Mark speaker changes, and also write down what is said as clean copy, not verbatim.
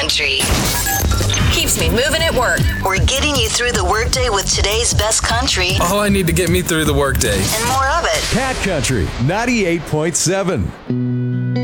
Speaker 1: Country.
Speaker 2: Keeps me moving at work.
Speaker 1: We're getting you through the workday with today's best country.
Speaker 3: All I need to get me through the workday.
Speaker 1: And more of it.
Speaker 4: Cat Country 98.7.